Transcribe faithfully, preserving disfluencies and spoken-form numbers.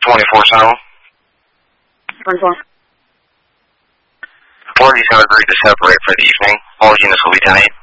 twenty-four Central. twenty-four. Parties have agreed to separate for the evening. All units will be ten eight.